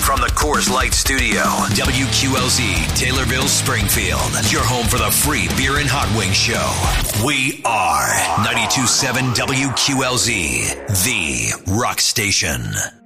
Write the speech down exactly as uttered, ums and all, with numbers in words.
from the Coors Light Studio, W Q L Z, Taylorville, Springfield. Your home for the free beer and hot wing show. We are ninety-two point seven W Q L Z, the rock station.